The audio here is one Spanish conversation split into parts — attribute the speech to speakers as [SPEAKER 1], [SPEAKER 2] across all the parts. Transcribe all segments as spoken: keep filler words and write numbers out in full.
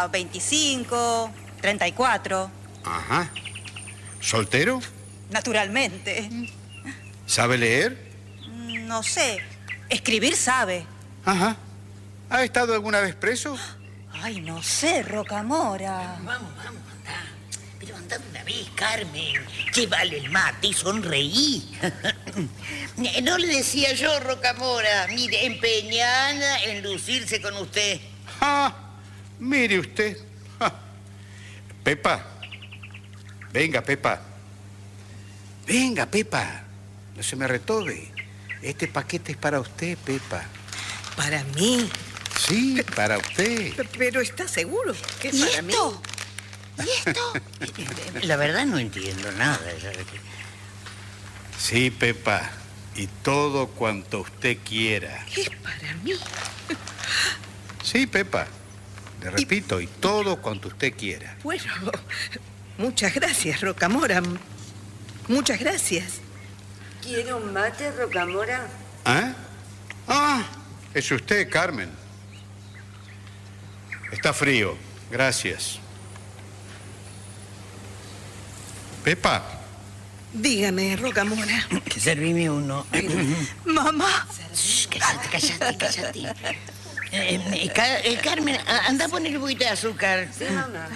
[SPEAKER 1] tendrá veinticinco, treinta y cuatro.
[SPEAKER 2] Ajá. ¿Soltero?
[SPEAKER 1] Naturalmente.
[SPEAKER 2] ¿Sabe leer?
[SPEAKER 1] No sé. Escribir sabe.
[SPEAKER 2] Ajá. ¿Ha estado alguna vez preso?
[SPEAKER 1] Ay, no sé, Rocamora.
[SPEAKER 3] Vamos, vamos, andá. Pero andá de una vez, Carmen. Llévale el mate y sonreí. No le decía yo, Rocamora. Mire, empeñada en lucirse con usted.
[SPEAKER 2] Ah, mire usted. Ja. Pepa. Venga, Pepa. Venga, Pepa. No se me retobe. Este paquete es para usted, Pepa.
[SPEAKER 4] ¿Para mí?
[SPEAKER 2] Sí, para usted.
[SPEAKER 4] Pero ¿está seguro que es
[SPEAKER 1] ¿Y
[SPEAKER 4] para
[SPEAKER 1] esto?
[SPEAKER 4] mí?
[SPEAKER 1] ¿Y esto?
[SPEAKER 3] La verdad no entiendo nada.
[SPEAKER 2] Sí, Pepa. Y todo cuanto usted quiera.
[SPEAKER 4] Es para mí.
[SPEAKER 2] Sí, Pepa. Le repito, y todo cuanto usted quiera.
[SPEAKER 4] Bueno, muchas gracias, Rocamora. Muchas gracias.
[SPEAKER 5] ¿Quiere un mate, Rocamora?
[SPEAKER 2] ¿Ah? Ah, es usted, Carmen. Está frío. Gracias. Pepa.
[SPEAKER 4] Dígame, Rocamora.
[SPEAKER 3] Servime uno.
[SPEAKER 1] Mamá.
[SPEAKER 3] Shh, cállate, cállate, cállate. Eh, eh, Car- eh, Carmen, a- anda a poner el poquito de azúcar.
[SPEAKER 5] Sí, mamá.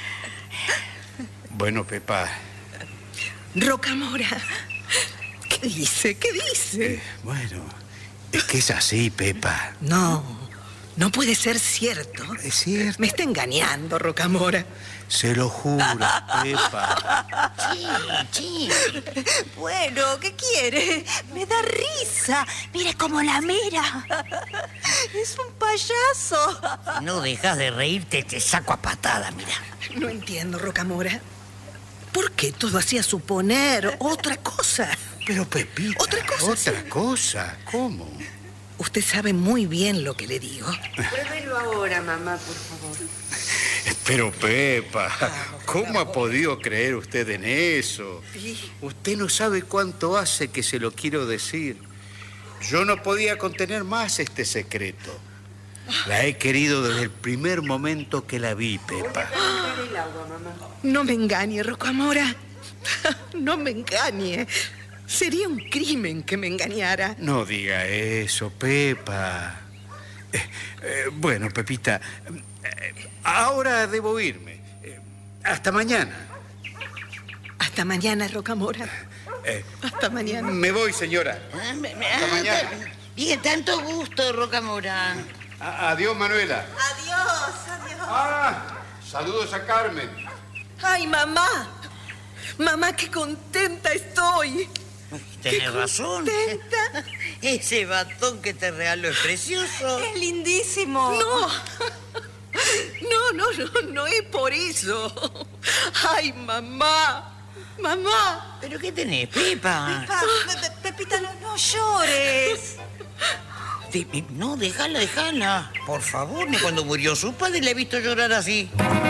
[SPEAKER 2] Bueno, Pepa.
[SPEAKER 4] Rocamora. ¿Qué dice? ¿Qué dice?
[SPEAKER 2] eh, bueno, es que es así, Pepa.
[SPEAKER 4] No, no puede ser cierto.
[SPEAKER 2] Es cierto.
[SPEAKER 4] Me está engañando, Rocamora.
[SPEAKER 2] Se lo juro, Pepa.
[SPEAKER 3] Sí, sí.
[SPEAKER 1] Bueno, ¿qué quiere? Me da risa. Mire cómo la mira. Es un payaso.
[SPEAKER 3] Si no dejas de reírte, te saco a patada, mira.
[SPEAKER 4] No entiendo, Rocamora. ¿Por qué todo hacía suponer otra cosa?
[SPEAKER 2] Pero, Pepita.
[SPEAKER 4] Otra cosa,
[SPEAKER 2] Otra
[SPEAKER 4] sí.
[SPEAKER 2] cosa. ¿Cómo?
[SPEAKER 4] Usted sabe muy bien lo que le digo.
[SPEAKER 5] Pruébelo ahora, mamá, por favor.
[SPEAKER 2] Pero, Pepa, ¿cómo ha podido creer usted en eso?
[SPEAKER 4] Sí.
[SPEAKER 2] Usted no sabe cuánto hace que se lo quiero decir. Yo no podía contener más este secreto. La he querido desde el primer momento que la vi, Pepa.
[SPEAKER 5] Calentar el agua, mamá.
[SPEAKER 4] No me engañe, Rocamora. No me engañe. Sería un crimen que me engañara.
[SPEAKER 2] No diga eso, Pepa. Eh, eh, bueno, Pepita, eh, ahora debo irme. Eh, hasta mañana.
[SPEAKER 4] Hasta mañana, Rocamora.
[SPEAKER 2] Eh,
[SPEAKER 4] Hasta mañana.
[SPEAKER 2] me voy, señora.
[SPEAKER 3] Ah, me- me-
[SPEAKER 2] Hasta
[SPEAKER 3] ah,
[SPEAKER 2] mañana.
[SPEAKER 3] Bien, tanto gusto, Rocamora.
[SPEAKER 2] A- adiós, Manuela.
[SPEAKER 1] Adiós, adiós.
[SPEAKER 2] Ah, saludos a Carmen.
[SPEAKER 4] ¡Ay, mamá! Mamá, qué contenta estoy.
[SPEAKER 3] Tenés
[SPEAKER 4] ¡Qué
[SPEAKER 3] razón.
[SPEAKER 4] contenta!
[SPEAKER 3] Ese batón que te regaló es precioso.
[SPEAKER 1] Es lindísimo.
[SPEAKER 4] No. No, no, no, no es por eso. ¡Ay, mamá! ¡Mamá!
[SPEAKER 3] ¿Pero qué tenés, Pepa?
[SPEAKER 1] Pepa, Pe- Pe- Pepita, no, no llores.
[SPEAKER 3] De- de- no, déjala, déjala. Por favor, ni cuando murió su padre le he visto llorar así.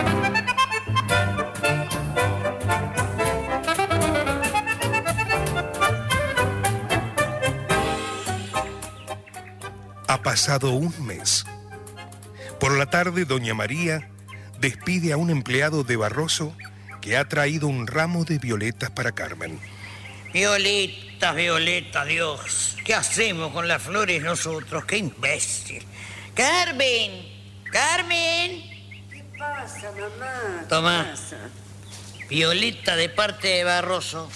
[SPEAKER 6] Ha pasado un mes. Por la tarde, doña María despide a un empleado de Barroso que ha traído un ramo de violetas para Carmen.
[SPEAKER 3] Violetas, Violeta, Dios. ¿Qué hacemos con las flores nosotros? ¡Qué imbécil! ¡Carmen! ¡Carmen!
[SPEAKER 5] ¿Qué pasa, mamá?
[SPEAKER 3] Tomá.
[SPEAKER 5] ¿Qué pasa?
[SPEAKER 3] Violeta de parte de Barroso.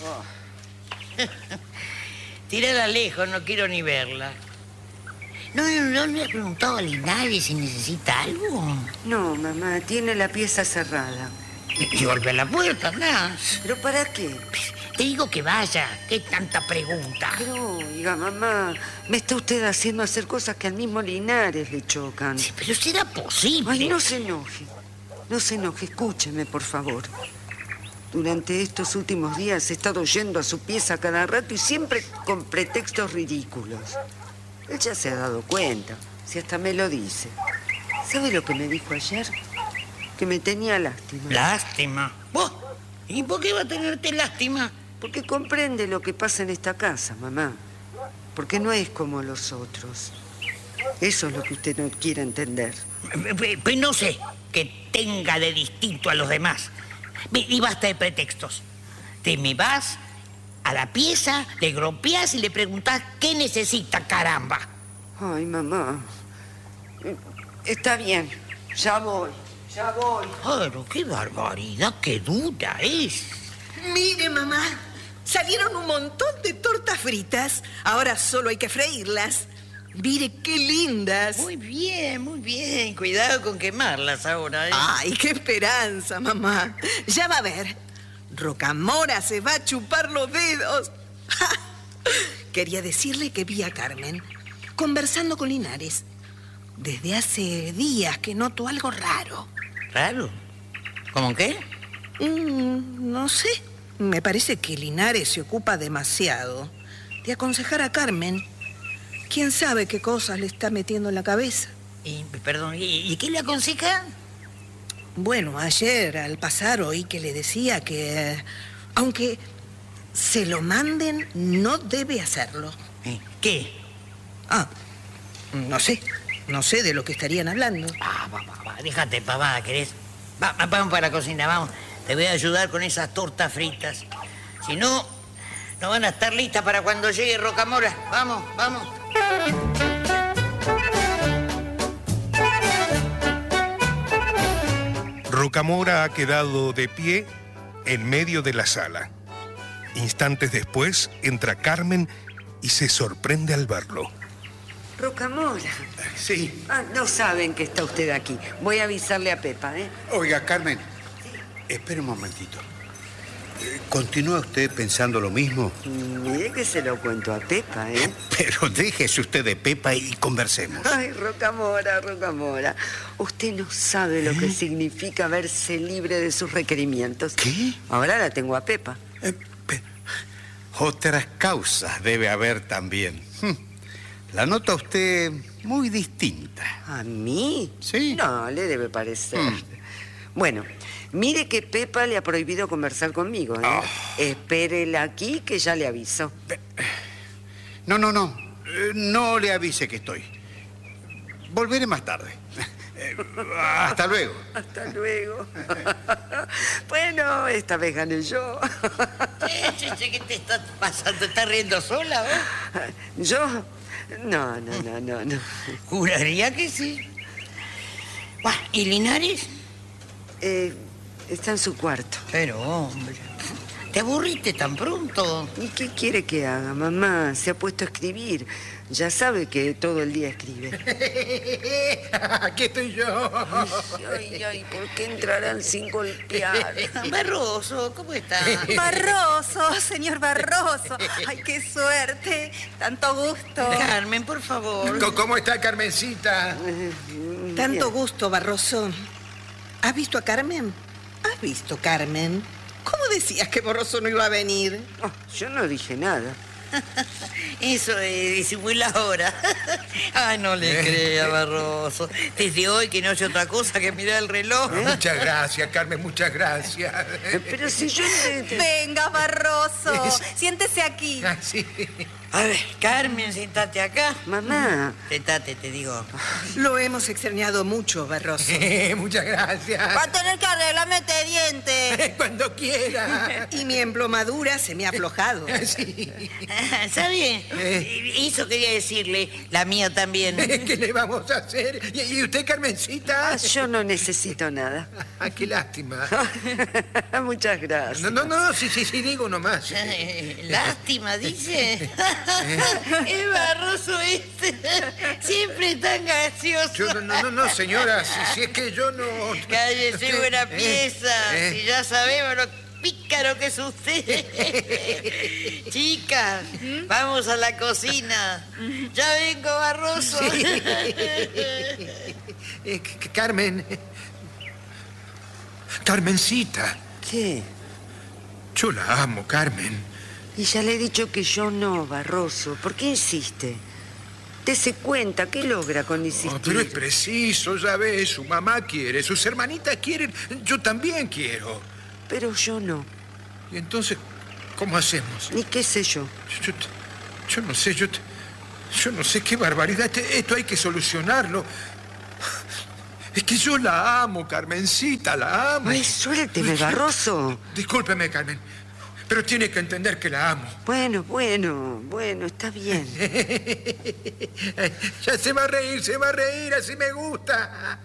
[SPEAKER 3] Tírala lejos, no quiero ni verla. No, no, no le he preguntado a Linares si necesita algo.
[SPEAKER 5] No, mamá, tiene la pieza cerrada.
[SPEAKER 3] Y golpea la puerta, nada.
[SPEAKER 5] ¿Pero para qué?
[SPEAKER 3] Te digo que vaya. ¿Qué tanta pregunta?
[SPEAKER 5] Pero, oiga, mamá, me está usted haciendo hacer cosas que al mismo Linares le chocan.
[SPEAKER 3] Sí, pero será posible.
[SPEAKER 5] Ay, no se enoje. No se enoje, escúcheme, por favor. Durante estos últimos días he estado yendo a su pieza cada rato y siempre con pretextos ridículos. Él ya se ha dado cuenta, si hasta me lo dice. ¿Sabe lo que me dijo ayer? Que me tenía lástima.
[SPEAKER 3] Lástima. ¿Vos? ¿Y por qué va a tenerte lástima?
[SPEAKER 5] Porque comprende lo que pasa en esta casa, mamá. Porque no es como los otros. Eso es lo que usted no quiere entender.
[SPEAKER 3] Pues no sé. que tenga de distinto a los demás. Y basta de pretextos. Te me vas a la pieza, le golpeás y le preguntás qué necesita, caramba.
[SPEAKER 5] Ay, mamá. Está bien, ya voy, ya voy.
[SPEAKER 3] Pero qué barbaridad, qué dura es.
[SPEAKER 4] Mire, mamá, salieron un montón de tortas fritas. Ahora solo hay que freírlas. Mire qué lindas.
[SPEAKER 3] Muy bien, muy bien. Cuidado con quemarlas ahora, ¿eh?
[SPEAKER 4] Ay, qué esperanza, mamá. Ya va a ver. Rocamora se va a chupar los dedos. ¡Ja! Quería decirle que vi a Carmen conversando con Linares. Desde hace días que noto algo raro.
[SPEAKER 3] ¿Raro? ¿Cómo qué?
[SPEAKER 4] Mm, no sé. Me parece que Linares se ocupa demasiado de aconsejar a Carmen. ¿Quién sabe qué cosas le está metiendo en la cabeza?
[SPEAKER 3] Y, perdón, ¿y, y qué le aconseja?
[SPEAKER 4] Bueno, ayer al pasar oí que le decía que, eh, aunque se lo manden, no debe hacerlo.
[SPEAKER 3] ¿Eh? ¿Qué?
[SPEAKER 4] Ah, no sé. No sé de lo que estarían hablando.
[SPEAKER 3] Ah, va, va, va. Déjate, papá, ¿querés? Va, vamos para la cocina, vamos. Te voy a ayudar con esas tortas fritas. Si no, no van a estar listas para cuando llegue Rocamora. Vamos, vamos.
[SPEAKER 6] Rocamora ha quedado de pie en medio de la sala. Instantes después entra Carmen y se sorprende al verlo.
[SPEAKER 5] Rocamora.
[SPEAKER 2] Sí.
[SPEAKER 5] Ah, no saben que está usted aquí. Voy a avisarle a Pepa, ¿eh?
[SPEAKER 2] Oiga, Carmen, espere un momentito. Eh, ¿Continúa usted pensando lo mismo?
[SPEAKER 5] Mire que se lo cuento a Pepa, ¿eh?
[SPEAKER 2] Pero déjese usted de Pepa y conversemos.
[SPEAKER 5] Ay, Rocamora, Rocamora. Usted no sabe lo
[SPEAKER 2] ¿Eh?
[SPEAKER 5] que significa verse libre de sus requerimientos.
[SPEAKER 2] ¿Qué?
[SPEAKER 5] Ahora la tengo a Pepa.
[SPEAKER 2] Eh, pe- Otras causas debe haber también. Hm. La nota usted muy distinta.
[SPEAKER 5] ¿A mí?
[SPEAKER 2] Sí.
[SPEAKER 5] No, le debe parecer.
[SPEAKER 2] Mm.
[SPEAKER 5] Bueno, mire que Pepa le ha prohibido conversar conmigo, ¿eh?
[SPEAKER 2] Oh.
[SPEAKER 5] Espérela aquí que ya le aviso.
[SPEAKER 2] No, no, no. Eh, No le avise que estoy. Volveré más tarde. Eh, Hasta luego.
[SPEAKER 5] Hasta luego. Bueno, esta vez gané yo.
[SPEAKER 3] Che, che, che, ¿qué te está pasando? ¿Te estás riendo sola, vos?
[SPEAKER 5] ¿Yo? No, no, no, no, no.
[SPEAKER 3] Juraría que sí. Buah, ¿y Linares?
[SPEAKER 5] Eh, está en su cuarto.
[SPEAKER 3] Pero, hombre, ¿te aburriste tan pronto?
[SPEAKER 5] ¿Y qué quiere que haga, mamá? Se ha puesto a escribir. Ya sabe que todo el día escribe.
[SPEAKER 7] Aquí estoy yo.
[SPEAKER 5] Ay, ay, ¿por qué entrarán sin golpear?
[SPEAKER 3] Barroso, ¿cómo estás?
[SPEAKER 1] Barroso, señor Barroso. Ay, qué suerte. Tanto gusto.
[SPEAKER 3] Carmen, por favor.
[SPEAKER 7] Co- ¿Cómo está Carmencita?
[SPEAKER 4] Tanto gusto, Barroso. ¿Has visto a Carmen? ¿Has visto, Carmen? ¿Cómo decías que Barroso no iba a venir?
[SPEAKER 5] Oh, yo no dije nada.
[SPEAKER 3] Eso es disimular ahora. Ay, no le crea, Barroso. Desde hoy que no hace otra cosa que mirar el reloj.
[SPEAKER 7] Muchas gracias, Carmen, muchas gracias.
[SPEAKER 5] Eh, Pero si yo...
[SPEAKER 1] Venga, Barroso. Siéntese aquí.
[SPEAKER 7] Ah, sí.
[SPEAKER 3] A ver, Carmen, sentate acá.
[SPEAKER 5] Mamá.
[SPEAKER 3] Sentate, te digo.
[SPEAKER 4] Lo hemos extrañado mucho, Barroso.
[SPEAKER 7] Muchas gracias.
[SPEAKER 1] Va a tener que arreglarme este diente.
[SPEAKER 7] Cuando quiera.
[SPEAKER 4] Y mi emplomadura se me ha aflojado.
[SPEAKER 7] Sí.
[SPEAKER 3] ¿Sabe?
[SPEAKER 7] Eh.
[SPEAKER 3] Eso quería decirle. La mía también.
[SPEAKER 7] ¿Qué le vamos a hacer? ¿Y y usted, Carmencita?
[SPEAKER 5] Ah, yo no necesito nada.
[SPEAKER 7] Ah, qué lástima.
[SPEAKER 5] Muchas gracias.
[SPEAKER 7] No, no, no, sí, sí, sí, digo nomás.
[SPEAKER 3] Eh, Lástima, dice. Es Barroso este. Siempre tan gracioso.
[SPEAKER 7] Yo, no, no, no, no, señora, si, si es que yo no...
[SPEAKER 3] Cállese, buena
[SPEAKER 7] Eh,
[SPEAKER 3] pieza.
[SPEAKER 7] eh.
[SPEAKER 3] Si ya sabemos lo pícaro que es usted. Chicas, vamos a la cocina. Ya vengo, Barroso.
[SPEAKER 7] Eh, C- C- Carmen. Carmencita.
[SPEAKER 5] ¿Qué?
[SPEAKER 7] Yo la amo, Carmen.
[SPEAKER 5] Y ya le he dicho que yo no, Barroso. ¿Por qué insiste? Dese cuenta, ¿qué logra con insistir?
[SPEAKER 7] Oh, pero es preciso, ya ves, su mamá quiere, sus hermanitas quieren, yo también quiero.
[SPEAKER 5] Pero yo no.
[SPEAKER 7] Y entonces, ¿cómo hacemos?
[SPEAKER 5] Ni qué sé yo.
[SPEAKER 7] Yo, yo- yo no sé, yo, yo no sé qué barbaridad. Este- Esto hay que solucionarlo. Es que yo la amo, Carmencita, la amo.
[SPEAKER 5] Ay, suélteme, Barroso.
[SPEAKER 7] Discúlpeme, Carmen, pero tiene que entender que la amo.
[SPEAKER 5] Bueno, bueno, bueno, está bien.
[SPEAKER 7] Ya se va a reír, se va a reír, así me gusta.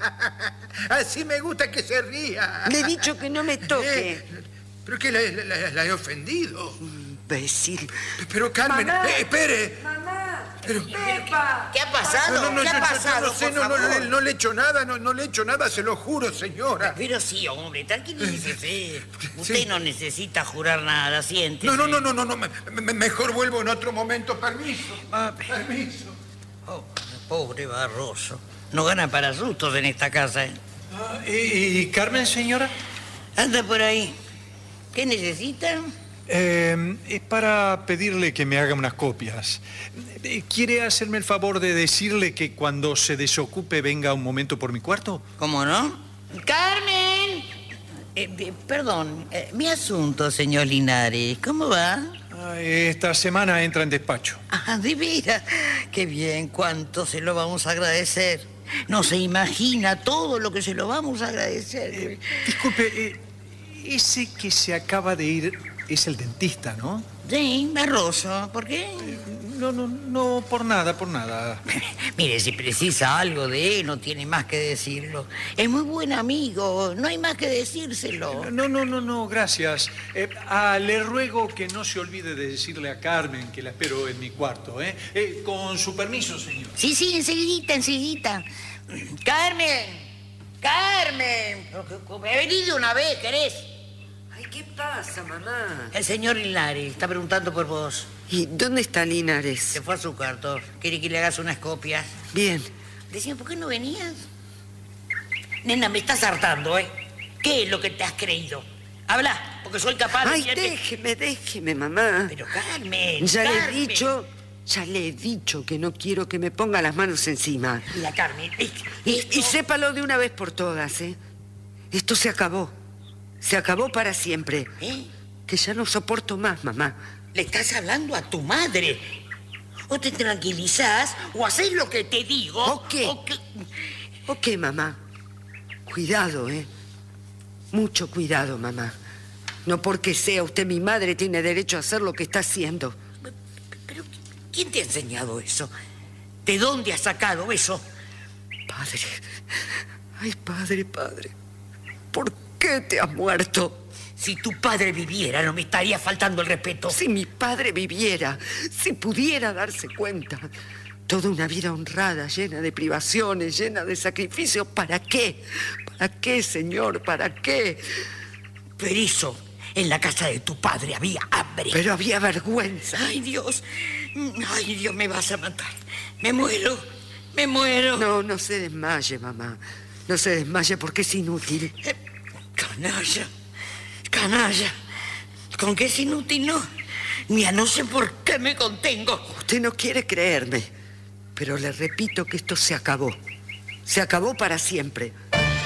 [SPEAKER 7] Así me gusta que se ría.
[SPEAKER 5] Le he dicho que no me toque.
[SPEAKER 7] Eh, ¿Pero qué, la, la- la he ofendido?
[SPEAKER 5] Imbécil.
[SPEAKER 7] Pero, Carmen,
[SPEAKER 4] Mamá.
[SPEAKER 7] eh, espere.
[SPEAKER 4] Mamá,
[SPEAKER 7] Pero-
[SPEAKER 4] Pepa.
[SPEAKER 3] ¿Qué ha pasado?
[SPEAKER 7] No, no, no,
[SPEAKER 3] ¿Qué
[SPEAKER 7] yo-
[SPEAKER 3] ha
[SPEAKER 7] yo- yo
[SPEAKER 3] pasado,
[SPEAKER 7] no sé,
[SPEAKER 3] por
[SPEAKER 7] no, no,
[SPEAKER 3] favor?
[SPEAKER 7] no, no le he hecho nada, no, no le he hecho nada, se lo juro, señora.
[SPEAKER 3] Pero sí, hombre, tranquilícese. Usted
[SPEAKER 7] Sí.
[SPEAKER 3] no necesita jurar nada, siéntese.
[SPEAKER 7] No, no, no, no, no, no, me- me- mejor vuelvo en otro momento, permiso. Permiso.
[SPEAKER 3] Oh, pobre Barroso. No gana para sustos en esta casa, ¿eh?
[SPEAKER 8] Ah, ¿Y, y Carmen, señora?
[SPEAKER 3] Anda por ahí. ¿Qué necesitan?
[SPEAKER 8] Eh, es para pedirle que me haga unas copias. Eh, ¿Quiere hacerme el favor de decirle que cuando se desocupe venga un momento por mi cuarto?
[SPEAKER 3] ¿Cómo no? ¡Carmen! Eh, eh, perdón, eh, mi asunto, señor Linares, ¿cómo va?
[SPEAKER 8] Ah, esta semana entra en despacho.
[SPEAKER 3] Ah, de veras. Qué bien, cuánto se lo vamos a agradecer. No se imagina todo lo que se lo vamos a agradecer.
[SPEAKER 8] Disculpe, eh, ese que se acaba de ir es el dentista, ¿no?
[SPEAKER 3] Sí, Barroso, ¿por qué?
[SPEAKER 8] No, no, no, por nada, por nada.
[SPEAKER 3] Mire, si precisa algo de él, no tiene más que decirlo. Es muy buen amigo, no hay más que decírselo.
[SPEAKER 8] No, no, no, no, gracias. Eh, ah, le ruego que no se olvide de decirle a Carmen que la espero en mi cuarto, ¿eh? Eh, con su permiso, señor.
[SPEAKER 3] Sí, sí, enseguidita, enseguidita. Carmen, Carmen. Me he venido una vez, ¿querés?
[SPEAKER 5] Ay, ¿qué pasa, mamá?
[SPEAKER 3] El señor Linares está preguntando por vos.
[SPEAKER 5] ¿Y dónde está Linares?
[SPEAKER 3] Se fue a su cuarto. Quiere que le hagas unas copias.
[SPEAKER 5] Bien.
[SPEAKER 3] Decía, ¿por qué no venías? Nena, me estás hartando, ¿eh? ¿Qué es lo que te has creído? Habla, porque soy capaz de...
[SPEAKER 5] Ay,
[SPEAKER 3] decirte-
[SPEAKER 5] déjeme, déjeme, mamá.
[SPEAKER 3] Pero Carmen,
[SPEAKER 5] Ya le he
[SPEAKER 3] Carmen.
[SPEAKER 5] dicho, ya le he dicho que no quiero que me ponga las manos encima.
[SPEAKER 3] Mira, Carmen, es-
[SPEAKER 5] Y,
[SPEAKER 3] esto-
[SPEAKER 5] y sépalo de una vez por todas, ¿eh? Esto se acabó. Se acabó para siempre.
[SPEAKER 3] ¿Eh?
[SPEAKER 5] Que ya no soporto más, mamá.
[SPEAKER 3] Le estás hablando a tu madre. O te tranquilizás, o haces lo que te digo.
[SPEAKER 5] ¿O qué?
[SPEAKER 3] o que-
[SPEAKER 5] Ok, mamá. Cuidado, ¿eh? Mucho cuidado, mamá. No porque sea usted mi madre tiene derecho a hacer lo que está haciendo.
[SPEAKER 3] Pero, ¿quién te ha enseñado eso? ¿De dónde has sacado eso?
[SPEAKER 5] Padre. Ay, padre, padre. ¿Por qué te has muerto?
[SPEAKER 3] Si tu padre viviera, no me estaría faltando el respeto.
[SPEAKER 5] Si mi padre viviera, si pudiera darse cuenta. Toda una vida honrada, llena de privaciones, llena de sacrificios. ¿Para qué? ¿Para qué, señor? ¿Para qué?
[SPEAKER 3] Pero eso, en la casa de tu padre había hambre.
[SPEAKER 5] Pero había vergüenza.
[SPEAKER 3] Ay, Dios. Ay, Dios, me vas a matar. Me muero. Me muero.
[SPEAKER 5] No, no se desmaye, mamá. No se desmaye porque es inútil.
[SPEAKER 3] Eh, Canalla. Canalla. ¿Con qué es inútil, no? Mira, no sé por qué me contengo.
[SPEAKER 5] Usted no quiere creerme, pero le repito que esto se acabó. Se acabó para siempre.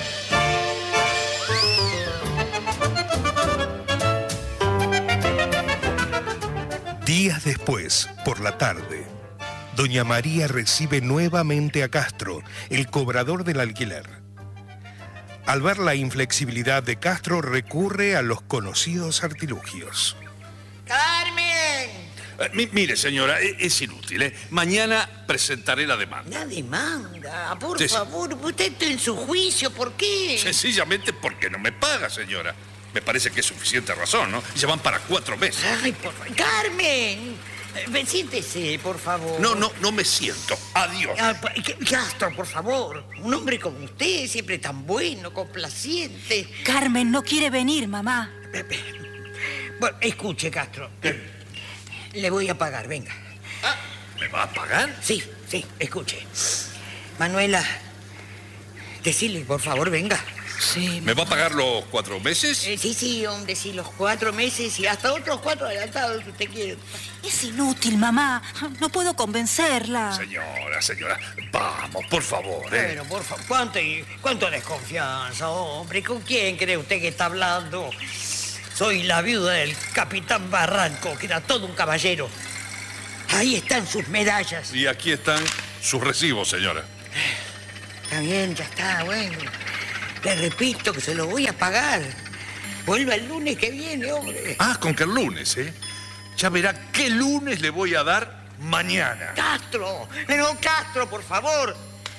[SPEAKER 6] Días después, por la tarde, doña María recibe nuevamente a Castro, el cobrador del alquiler. Al ver la inflexibilidad de Castro, recurre a los conocidos artilugios.
[SPEAKER 3] ¡Carmen!
[SPEAKER 9] Eh, mi- mire, señora, e- es inútil, ¿eh? Mañana presentaré la demanda.
[SPEAKER 3] La demanda, por
[SPEAKER 9] Sí, sí.
[SPEAKER 3] favor. Usted está en su juicio, ¿por qué?
[SPEAKER 9] Sencillamente porque no me paga, señora. Me parece que es suficiente razón, ¿no? Ya van para cuatro meses.
[SPEAKER 3] Ay, por favor. ¡Carmen! Eh, Siéntese, por favor.
[SPEAKER 9] No, no, no me siento. Adiós.
[SPEAKER 3] Ah, pa- ¿qué- Castro, por favor. Un hombre como usted, siempre tan bueno, complaciente.
[SPEAKER 1] Carmen no quiere venir, mamá.
[SPEAKER 3] Bueno, escuche, Castro. Le voy a pagar, venga.
[SPEAKER 9] Ah, ¿me va a pagar?
[SPEAKER 3] Sí, sí, escuche. Manuela, decile, por favor, venga.
[SPEAKER 1] Sí.
[SPEAKER 9] ¿Me va a pagar los cuatro meses?
[SPEAKER 3] Eh, sí, sí, hombre, sí, los cuatro meses y hasta otros cuatro adelantados, si usted quiere.
[SPEAKER 1] Es inútil, mamá. No puedo convencerla.
[SPEAKER 9] Señora, señora, vamos, por favor, ¿eh?
[SPEAKER 3] Bueno, por favor, ¿cuánto, cuánto desconfianza, hombre? ¿Con quién cree usted que está hablando? Soy la viuda del capitán Barranco, que era todo un caballero. Ahí están sus medallas.
[SPEAKER 9] Y aquí están sus recibos, señora.
[SPEAKER 3] Está bien, ya está, bueno. Le repito que se lo voy a pagar. Vuelva el lunes que viene, hombre.
[SPEAKER 9] Ah, con que el lunes, ¿eh? Ya verá qué lunes le voy a dar mañana.
[SPEAKER 3] ¡Castro! ¡No, Castro, por favor!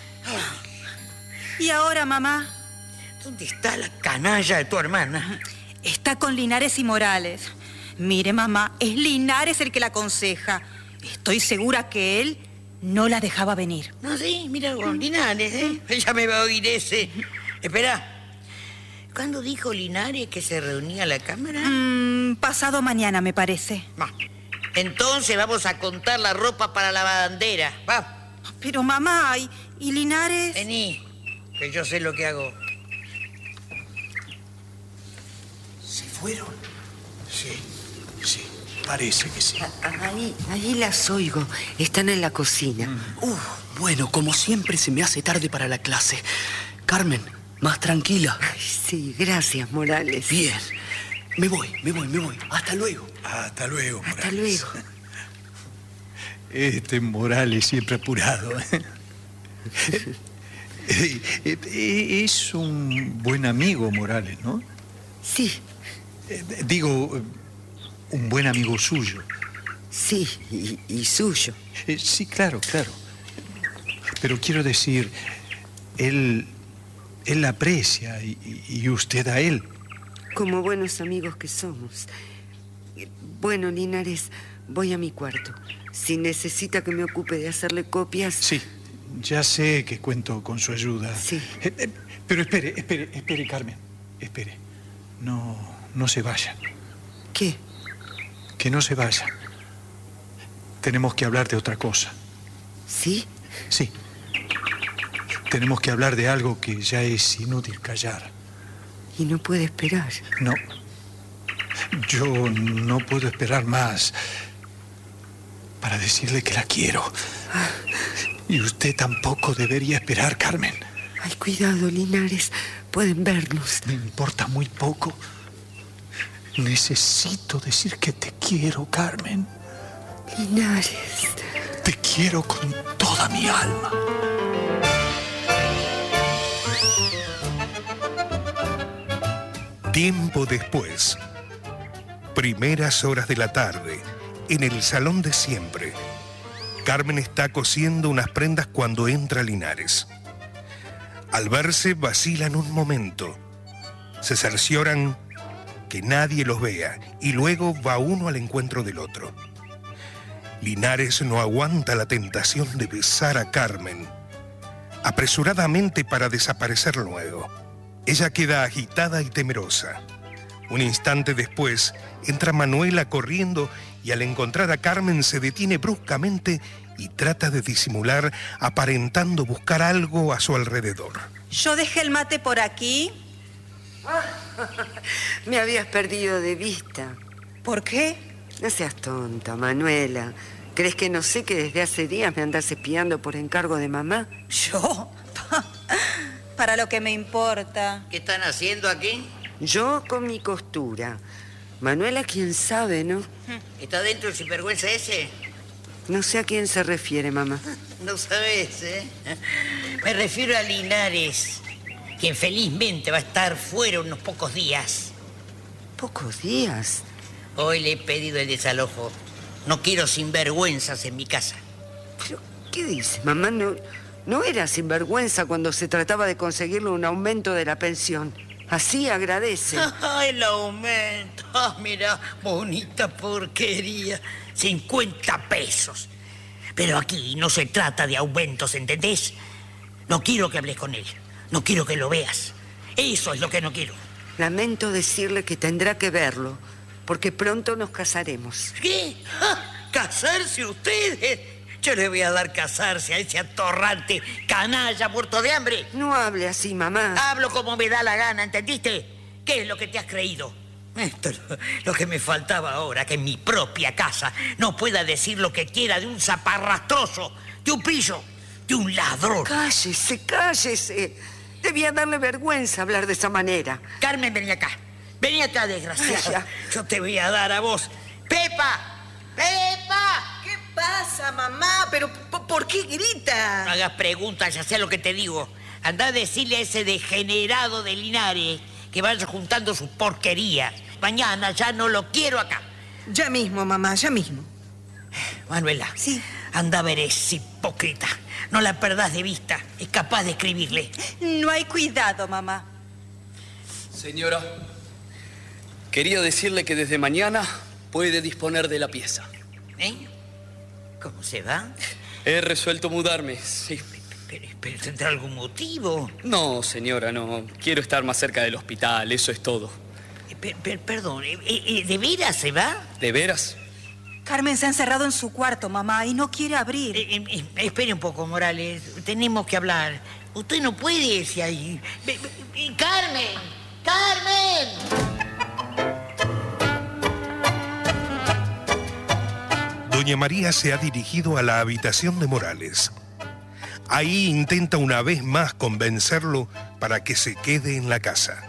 [SPEAKER 1] ¿Y ahora, mamá?
[SPEAKER 3] ¿Dónde está la canalla de tu hermana?
[SPEAKER 1] Está con Linares y Morales. Mire, mamá, es Linares el que la aconseja. Estoy segura que él no la dejaba venir.
[SPEAKER 3] No, sí, mira, con Linares, ¿eh? Ella me va a oír ese. Espera. ¿Cuándo dijo Linares que se reunía la Cámara?
[SPEAKER 1] Mm, pasado mañana, me parece.
[SPEAKER 3] Va. Entonces vamos a contar la ropa para la bandera. Va.
[SPEAKER 1] Pero, mamá, ¿y, y Linares?
[SPEAKER 3] Vení, que yo sé lo que hago.
[SPEAKER 8] ¿Se fueron? Sí, sí, parece que sí.
[SPEAKER 5] Ahí, ahí las oigo. Están en la cocina.
[SPEAKER 10] Mm. Uh, bueno, como siempre se me hace tarde para la clase. Carmen, más tranquila.
[SPEAKER 5] Ay, sí, gracias, Morales.
[SPEAKER 10] Bien. Me voy, me voy, me voy. Hasta luego.
[SPEAKER 8] Hasta luego, Morales.
[SPEAKER 5] Hasta luego.
[SPEAKER 8] Este Morales siempre apurado. Es un buen amigo, Morales, ¿no?
[SPEAKER 5] Sí.
[SPEAKER 8] Digo, un buen amigo suyo.
[SPEAKER 5] Sí, y, y suyo.
[SPEAKER 8] Sí, claro, claro. Pero quiero decir, él, él la aprecia y, y usted a él.
[SPEAKER 5] Como buenos amigos que somos. Bueno, Linares, voy a mi cuarto. Si necesita que me ocupe de hacerle copias...
[SPEAKER 8] Sí, ya sé que cuento con su ayuda.
[SPEAKER 5] Sí.
[SPEAKER 8] Eh, eh, pero espere, espere, espere, Carmen. Espere. No, no se vaya.
[SPEAKER 5] ¿Qué?
[SPEAKER 8] Que no se vaya. Tenemos que hablar de otra cosa.
[SPEAKER 5] ¿Sí?
[SPEAKER 8] Sí. Tenemos que hablar de algo que ya es inútil callar.
[SPEAKER 5] ¿Y no puede esperar?
[SPEAKER 8] No. Yo no puedo esperar más para decirle que la quiero.
[SPEAKER 5] Ah.
[SPEAKER 8] Y usted tampoco debería esperar, Carmen.
[SPEAKER 5] Ay, cuidado, Linares. Pueden vernos.
[SPEAKER 8] Me importa muy poco. Necesito decir que te quiero, Carmen.
[SPEAKER 5] Linares.
[SPEAKER 8] Te quiero con toda mi alma.
[SPEAKER 6] Tiempo después, primeras horas de la tarde, en el salón de siempre, Carmen está cosiendo unas prendas cuando entra Linares. Al verse, vacilan un momento, se cercioran que nadie los vea y luego va uno al encuentro del otro. Linares no aguanta la tentación de besar a Carmen, apresuradamente para desaparecer luego. Ella queda agitada y temerosa. Un instante después, entra Manuela corriendo y al encontrar a Carmen se detiene bruscamente y trata de disimular, aparentando buscar algo a su alrededor.
[SPEAKER 1] Yo dejé el mate por aquí.
[SPEAKER 5] Me habías perdido de vista.
[SPEAKER 1] ¿Por qué?
[SPEAKER 5] No seas tonta, Manuela. ¿Crees que no sé que desde hace días me andas espiando por encargo de mamá?
[SPEAKER 1] ¿Yo? Para lo que me importa.
[SPEAKER 3] ¿Qué están haciendo aquí?
[SPEAKER 5] Yo con mi costura. Manuela, quién sabe, ¿no?
[SPEAKER 3] ¿Está dentro el sinvergüenza ese?
[SPEAKER 5] No sé a quién se refiere, mamá.
[SPEAKER 3] No sabes, ¿eh? Me refiero a Linares, quien felizmente va a estar fuera unos pocos días.
[SPEAKER 5] ¿Pocos días?
[SPEAKER 3] Hoy le he pedido el desalojo. No quiero sinvergüenzas en mi casa.
[SPEAKER 5] ¿Pero qué dice, mamá? No, no era sinvergüenza cuando se trataba de conseguirle un aumento de la pensión. Así agradece.
[SPEAKER 3] Ah, el aumento. Ah, mira, bonita porquería. cincuenta pesos. Pero aquí no se trata de aumentos, ¿entendés? No quiero que hables con él. No quiero que lo veas. Eso es lo que no quiero.
[SPEAKER 5] Lamento decirle que tendrá que verlo, porque pronto nos casaremos.
[SPEAKER 3] ¿Qué? Ah, ¿casarse ustedes? Yo le voy a dar casarse a ese atorrante canalla muerto de hambre.
[SPEAKER 5] No hable así, mamá.
[SPEAKER 3] Hablo como me da la gana, ¿entendiste? ¿Qué es lo que te has creído? Esto es lo, lo que me faltaba ahora, que en mi propia casa no pueda decir lo que quiera de un zaparrastroso, de un pillo, de un ladrón.
[SPEAKER 5] Cállese, cállese. Debía darle vergüenza hablar de esa manera.
[SPEAKER 3] Carmen, vení acá. Vení acá, desgraciada. Yo te voy a dar a vos. ¡Pepa! ¡Pepa!
[SPEAKER 4] ¿Qué pasa, mamá? ¿Pero por qué grita?
[SPEAKER 3] No hagas preguntas, ya sé lo que te digo. Andá a decirle a ese degenerado de Linares que vaya juntando sus porquerías. Mañana ya no lo quiero acá.
[SPEAKER 4] Ya mismo, mamá, ya mismo.
[SPEAKER 3] Manuela,
[SPEAKER 1] sí.
[SPEAKER 3] Anda a ver ese hipócrita. No la perdás de vista. Es capaz de escribirle.
[SPEAKER 1] No hay cuidado, mamá.
[SPEAKER 10] Señora, quería decirle que desde mañana puede disponer de la pieza.
[SPEAKER 3] ¿Eh? ¿Cómo se va?
[SPEAKER 10] He resuelto mudarme, sí.
[SPEAKER 3] Pero, pero ¿tendrá algún motivo?
[SPEAKER 10] No, señora, no. Quiero estar más cerca del hospital, eso es todo.
[SPEAKER 3] Per, per, perdón, ¿de veras se va?
[SPEAKER 10] ¿De veras?
[SPEAKER 1] Carmen se ha encerrado en su cuarto, mamá, y no quiere abrir.
[SPEAKER 3] Eh, eh, espere un poco, Morales. Tenemos que hablar. Usted no puede irse ahí. ¡Carmen! ¡Carmen!
[SPEAKER 6] Doña María se ha dirigido a la habitación de Morales. Ahí intenta una vez más convencerlo para que se quede en la casa.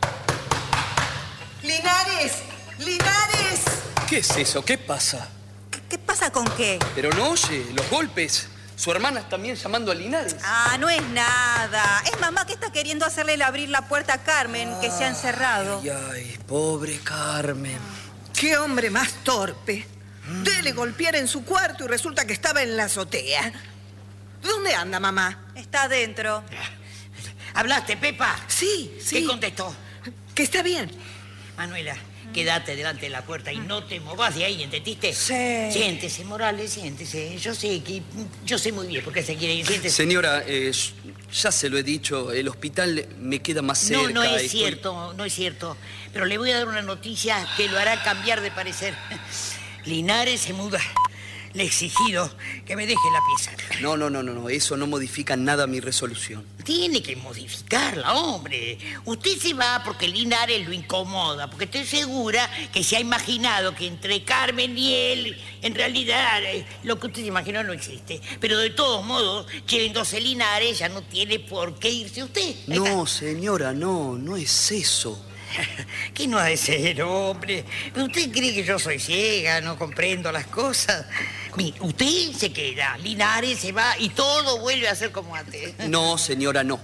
[SPEAKER 4] ¡Linares! ¡Linares!
[SPEAKER 10] ¿Qué es eso? ¿Qué pasa?
[SPEAKER 1] ¿Qué, qué pasa con qué?
[SPEAKER 10] Pero no oye, los golpes. Su hermana también llamando a Linares.
[SPEAKER 1] Ah, no es nada. Es mamá que está queriendo hacerle abrir la puerta a Carmen, que se ha encerrado.
[SPEAKER 10] Ay, ay, pobre Carmen.
[SPEAKER 4] ¡Qué hombre más torpe! Dele golpear en su cuarto y resulta que estaba en la azotea. ¿Dónde anda, mamá?
[SPEAKER 1] Está adentro.
[SPEAKER 3] ¿Hablaste, Pepa?
[SPEAKER 4] Sí, sí.
[SPEAKER 3] ¿Qué contestó?
[SPEAKER 4] Que está bien.
[SPEAKER 3] Manuela, quédate delante de la puerta y no te movas de ahí, ¿entendiste?
[SPEAKER 4] Sí.
[SPEAKER 3] Siéntese, Morales, siéntese. Yo sé que... Yo sé muy bien por qué se quiere ir. Siéntese.
[SPEAKER 10] Señora, eh, ya se lo he dicho, el hospital me queda más cerca.
[SPEAKER 3] No, no es
[SPEAKER 10] estoy...
[SPEAKER 3] cierto, no es cierto. Pero le voy a dar una noticia que lo hará cambiar de parecer. Linares se muda. Le he exigido que me deje la pieza.
[SPEAKER 10] No, no, no, no, no. Eso no modifica nada mi resolución.
[SPEAKER 3] Tiene que modificarla, hombre. Usted se va porque Linares lo incomoda, porque estoy segura que se ha imaginado que entre Carmen y él, en realidad, eh, lo que usted se imaginó no existe. Pero de todos modos, yéndose Linares, ya no tiene por qué irse usted.
[SPEAKER 10] No, señora, no, no es eso.
[SPEAKER 3] ¿Qué no ha de ser, hombre? ¿Usted cree que yo soy ciega, no comprendo las cosas? Mire, usted se queda, Linares se va y todo vuelve a ser como antes.
[SPEAKER 10] No, señora, no.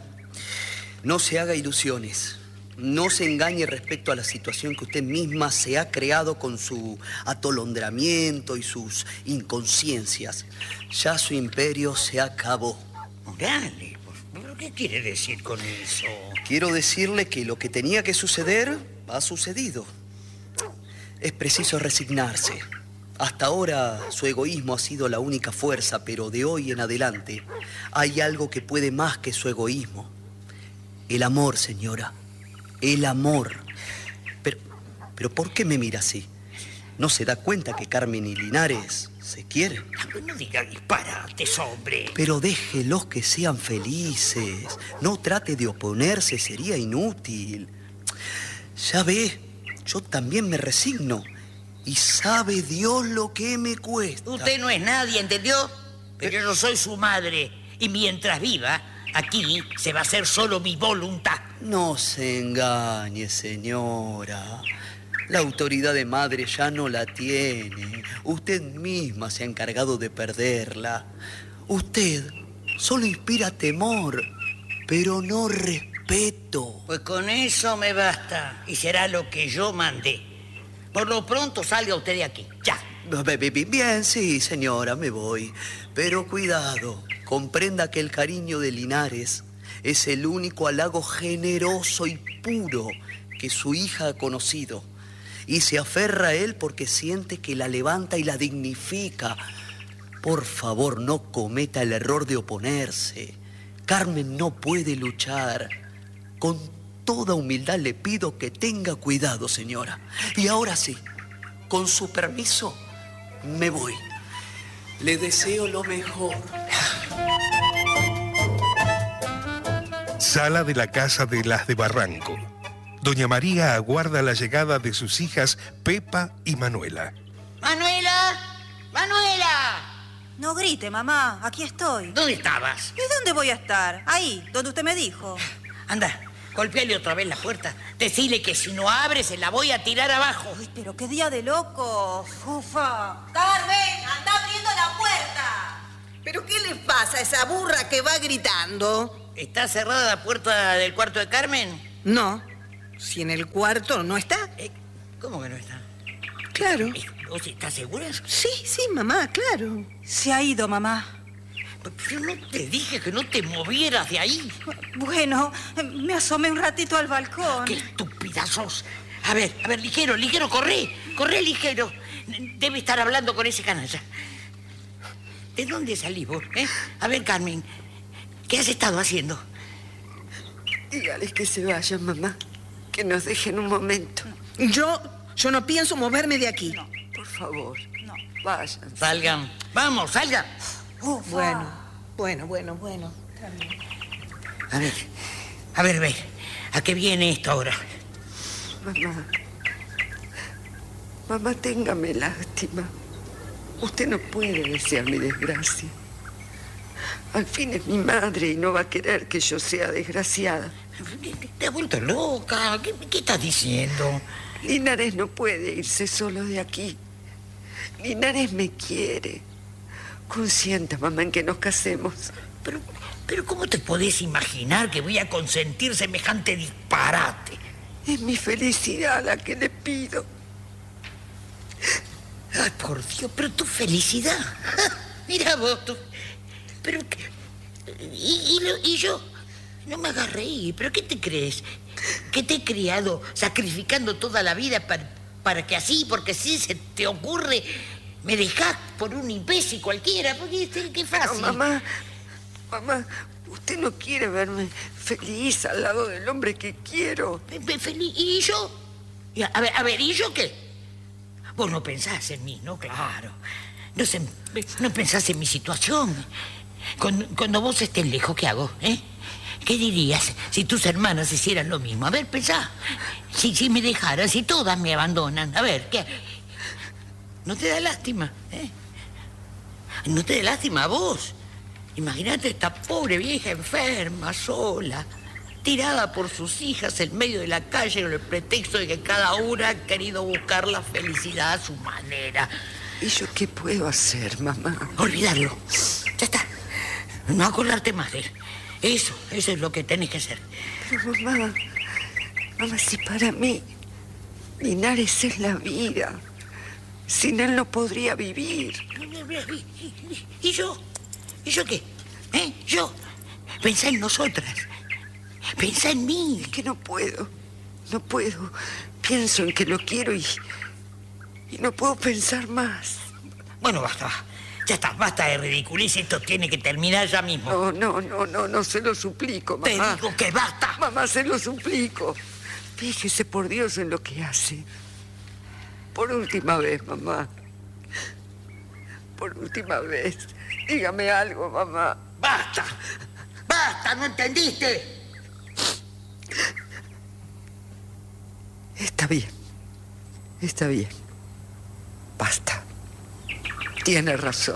[SPEAKER 10] No se haga ilusiones. No se engañe respecto a la situación que usted misma se ha creado con su atolondramiento y sus inconsciencias. Ya su imperio se acabó.
[SPEAKER 3] Dale. ¿Pero qué quiere decir con eso?
[SPEAKER 10] Quiero decirle que lo que tenía que suceder ha sucedido. Es preciso resignarse. Hasta ahora su egoísmo ha sido la única fuerza, pero de hoy en adelante hay algo que puede más que su egoísmo. El amor, señora. El amor. Pero, pero ¿por qué me mira así? ¿No se da cuenta que Carmen y Linares se quieren?
[SPEAKER 3] No diga disparates, hombre.
[SPEAKER 10] Pero déjelos que sean felices. No trate de oponerse, sería inútil. Ya ve, yo también me resigno. Y sabe Dios lo que me cuesta.
[SPEAKER 3] Usted no es nadie, ¿entendió? Pero yo soy su madre. Y mientras viva, aquí se va a hacer solo mi voluntad.
[SPEAKER 10] No se engañe, señora. La autoridad de madre ya no la tiene. Usted misma se ha encargado de perderla. Usted solo inspira temor, pero no respeto.
[SPEAKER 3] Pues con eso me basta. Y será lo que yo mandé. Por lo pronto salga usted de aquí. Ya.
[SPEAKER 10] Bien, sí, señora, me voy. Pero cuidado, comprenda que el cariño de Linares es el único halago generoso y puro que su hija ha conocido. Y se aferra a él porque siente que la levanta y la dignifica. Por favor, no cometa el error de oponerse. Carmen no puede luchar. Con toda humildad le pido que tenga cuidado, señora. Y ahora sí, con su permiso, me voy. Le deseo lo mejor.
[SPEAKER 6] Sala de la casa de las de Barranco. Doña María aguarda la llegada de sus hijas Pepa y Manuela.
[SPEAKER 3] ¡Manuela! ¡Manuela!
[SPEAKER 1] No grite, mamá. Aquí estoy.
[SPEAKER 3] ¿Dónde estabas?
[SPEAKER 1] ¿Y dónde voy a estar? Ahí, donde usted me dijo.
[SPEAKER 3] Anda, golpeale otra vez la puerta. Decile que si no abre se la voy a tirar abajo.
[SPEAKER 1] Uy, pero qué día de locos. Ufa. Carmen, anda abriendo la puerta.
[SPEAKER 4] ¿Pero qué le pasa a esa burra que va gritando?
[SPEAKER 3] ¿está cerrada la puerta del cuarto de Carmen?
[SPEAKER 4] No, si en el cuarto no está.
[SPEAKER 3] Eh, ¿Cómo que no está?
[SPEAKER 4] Claro.
[SPEAKER 3] Eh, ¿Vos estás segura?
[SPEAKER 4] Sí, sí, mamá, claro.
[SPEAKER 1] Se ha ido, mamá.
[SPEAKER 3] Yo no te dije que no te movieras de ahí.
[SPEAKER 1] Bueno, me asomé un ratito al balcón.
[SPEAKER 3] ¡Qué estúpida sos! A ver, a ver, ligero, ligero, corre, corre ligero. Debe estar hablando con ese canalla. ¿De dónde salís vos, eh? A ver, Carmen, ¿qué has estado haciendo?
[SPEAKER 5] Dígales que se vayan, mamá. Que nos dejen un momento.
[SPEAKER 4] Yo, yo no pienso moverme de aquí.
[SPEAKER 1] No.
[SPEAKER 5] Por favor,
[SPEAKER 1] No.
[SPEAKER 5] vayan.
[SPEAKER 3] Salgan. Vamos, salgan.
[SPEAKER 4] Uf, bueno, bueno, bueno, bueno.
[SPEAKER 3] A ver, a ver, ve. ¿A qué viene esto ahora?
[SPEAKER 5] Mamá. Mamá, téngame lástima. Usted no puede desear mi desgracia. Al fin es mi madre y no va a querer que yo sea desgraciada.
[SPEAKER 3] ¿Te has vuelto loca? ¿Qué, qué estás diciendo?
[SPEAKER 5] Linares no puede irse solo de aquí. Linares me quiere. Consienta, mamá, en que nos casemos.
[SPEAKER 3] Pero, pero ¿cómo te podés imaginar que voy a consentir semejante disparate?
[SPEAKER 5] Es mi felicidad la que le pido.
[SPEAKER 3] Ay, por Dios, pero tu felicidad. Mira vos, tú. Pero, ¿y, y, lo- y yo? No me hagas reír, ¿pero qué te crees? ¿Que te he criado sacrificando toda la vida para, para que así, porque sí se te ocurre, me dejás por un imbécil cualquiera? Porque es qué fácil.
[SPEAKER 5] No, mamá, mamá, usted no quiere verme feliz al lado del hombre que quiero.
[SPEAKER 3] Fe- fe- feliz. ¿Y yo? Y A a ver, a ver, ¿y yo qué? Vos no pensás en mí, ¿no? Claro. No, se- no pensás en mi situación. Cuando, cuando vos estés lejos, ¿qué hago? ¿Eh? ¿Qué dirías si tus hermanas hicieran lo mismo? A ver, pensá. Si, si me dejaran, si todas me abandonan. A ver, ¿qué? ¿No te da lástima? ¿Eh? ¿No te da lástima a vos? Imagínate esta pobre vieja enferma, sola, tirada por sus hijas en medio de la calle con el pretexto de que cada una ha querido buscar la felicidad a su manera.
[SPEAKER 5] ¿Y yo qué puedo hacer, mamá?
[SPEAKER 3] Olvidarlo. Ya está. No acordarte más de él. Eso, eso es lo que tenés que hacer.
[SPEAKER 5] Pero mamá, mamá, si para mí Linares es la vida. Sin él no podría vivir.
[SPEAKER 3] ¿Y, y- y yo? ¿Y yo qué? ¿Eh? Yo. Pensá en nosotras. Pensá en mí.
[SPEAKER 5] Es que no puedo, no puedo. Pienso en que lo quiero y, y no puedo pensar más.
[SPEAKER 3] Bueno, basta. Ya está, basta de ridiculices. Esto tiene que terminar ya mismo.
[SPEAKER 5] No, no, no, no, no, se lo suplico,
[SPEAKER 3] Te
[SPEAKER 5] mamá.
[SPEAKER 3] digo que basta.
[SPEAKER 5] Mamá, se lo suplico. Fíjese por Dios en lo que hace. Por última vez, mamá. Por última vez. Dígame algo, mamá.
[SPEAKER 3] ¡Basta! ¡Basta! ¿No entendiste?
[SPEAKER 5] Está bien. Está bien. Basta. Tiene razón.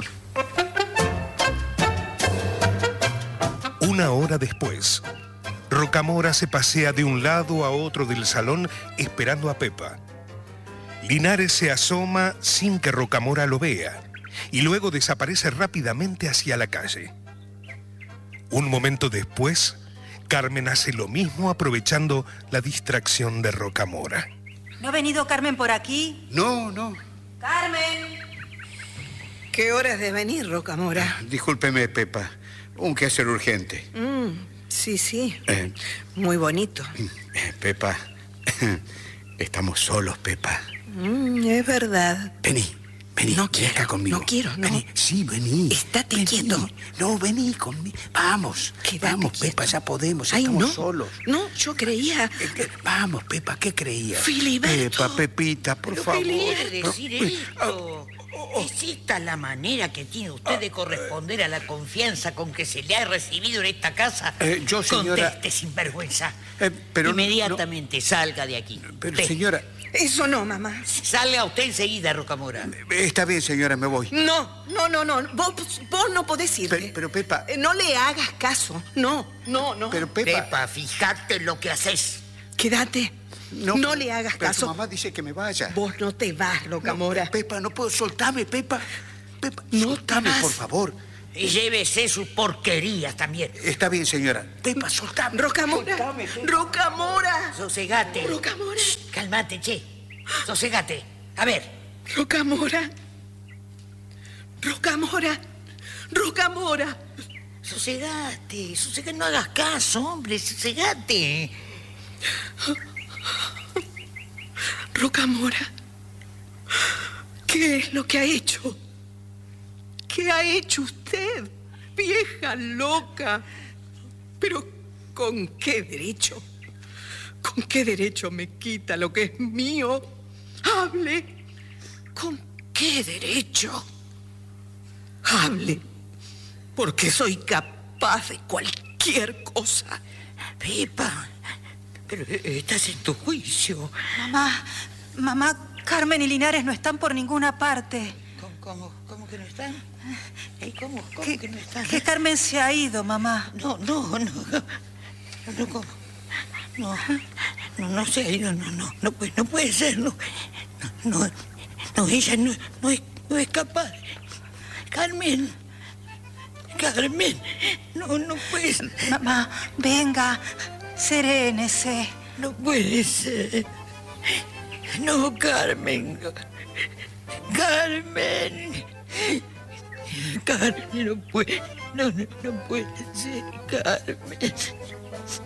[SPEAKER 6] Una hora después, Rocamora se pasea de un lado a otro del salón esperando a Pepa. Linares se asoma sin que Rocamora lo vea y luego desaparece rápidamente hacia la calle. Un momento después, Carmen hace lo mismo aprovechando la distracción de Rocamora.
[SPEAKER 1] ¿No ha venido Carmen por aquí?
[SPEAKER 2] No, no.
[SPEAKER 1] ¡Carmen!
[SPEAKER 4] ¿Qué hora es de venir, Rocamora?
[SPEAKER 2] Discúlpeme, Pepa. Un quehacer urgente.
[SPEAKER 4] Mm, sí, sí.
[SPEAKER 2] Eh,
[SPEAKER 4] Muy bonito.
[SPEAKER 2] eh, Pepa, estamos solos, Pepa.
[SPEAKER 4] Mm, es verdad.
[SPEAKER 2] Vení, vení.
[SPEAKER 4] No
[SPEAKER 2] ven
[SPEAKER 4] quiero,
[SPEAKER 2] acá conmigo.
[SPEAKER 4] no quiero, no.
[SPEAKER 2] Vení. Sí, vení.
[SPEAKER 4] Estate
[SPEAKER 2] Vení.
[SPEAKER 4] quieto.
[SPEAKER 2] No, vení conmigo. Vamos.
[SPEAKER 4] Quédate
[SPEAKER 2] Vamos,
[SPEAKER 4] quieto.
[SPEAKER 2] Pepa, ya podemos.
[SPEAKER 4] Ay,
[SPEAKER 2] estamos
[SPEAKER 4] no.
[SPEAKER 2] solos.
[SPEAKER 4] No, yo creía...
[SPEAKER 2] Eh, eh, Vamos, Pepa, ¿qué creías?
[SPEAKER 4] Filiberto.
[SPEAKER 2] Pepa, Pepita, por
[SPEAKER 3] ¿Pero
[SPEAKER 2] favor.
[SPEAKER 3] qué quiere decir
[SPEAKER 2] Pero-
[SPEAKER 3] esto? ¿Es esta la manera que tiene usted de corresponder a la confianza con que se le ha recibido en esta casa?
[SPEAKER 2] Eh, yo, señora-
[SPEAKER 3] Conteste, sinvergüenza.
[SPEAKER 2] Eh, pero no-
[SPEAKER 3] Inmediatamente salga de aquí.
[SPEAKER 2] Pero,
[SPEAKER 3] Usted.
[SPEAKER 2] señora,
[SPEAKER 4] Eso no, mamá.
[SPEAKER 3] Salga usted enseguida, Rocamora.
[SPEAKER 2] está bien, señora, me voy.
[SPEAKER 4] No, no, no, no. Vos, vos no podés irte.
[SPEAKER 2] Pero, pero, Pepa,
[SPEAKER 4] Eh, No le hagas caso. No, no, no.
[SPEAKER 2] pero Pepa...
[SPEAKER 3] Pepa, fíjate lo que haces.
[SPEAKER 4] Quédate. No,
[SPEAKER 2] pero-
[SPEAKER 4] le hagas
[SPEAKER 2] pero
[SPEAKER 4] caso.
[SPEAKER 2] tu mamá dice que me vaya.
[SPEAKER 4] Vos no te vas,
[SPEAKER 2] No,
[SPEAKER 4] Rocamora.
[SPEAKER 2] Pepa, no puedo. Soltame, Pepa. Pepa,
[SPEAKER 4] No te
[SPEAKER 2] soltame,
[SPEAKER 4] vas.
[SPEAKER 2] por favor.
[SPEAKER 3] Y llévese sus porquerías también.
[SPEAKER 2] Está bien, señora. Pepa, soltame.
[SPEAKER 4] Rocamora,
[SPEAKER 2] Soltame, Pepa.
[SPEAKER 4] Rocamora.
[SPEAKER 3] Sosegate.
[SPEAKER 4] Rocamora.
[SPEAKER 3] Shh, calmate, che. Sosegate. A ver.
[SPEAKER 4] Rocamora. Rocamora. Rocamora.
[SPEAKER 3] Sosegate. Sosegate. No hagas caso, hombre. Sosegate.
[SPEAKER 4] Rocamora. ¿Qué es lo que ha hecho? ¿Qué ha hecho usted, vieja loca? Pero ¿con qué derecho? ¿Con qué derecho me quita lo que es mío? Hable. ¿Con qué derecho? Hable. Porque soy capaz de cualquier cosa.
[SPEAKER 3] Pepa, pero estás en tu juicio.
[SPEAKER 1] Mamá, mamá, Carmen y Linares no están por ninguna parte.
[SPEAKER 3] ¿Cómo, cómo, cómo que no están? ¿Eh, ¿Cómo, cómo
[SPEAKER 1] que,
[SPEAKER 3] que no están?
[SPEAKER 1] Que Carmen se ha ido, mamá.
[SPEAKER 3] No, no, no. No, ¿cómo? No, no, no se ha ido, no, no, no puede, no puede ser, no. No, no, no ella no, no, es, no es capaz. Carmen, Carmen, no, no puede ser.
[SPEAKER 1] Mamá, venga, serénese.
[SPEAKER 3] No puede ser. No, Carmen. Carmen. Carmen, no puede, no, no, no puede ser, Carmen.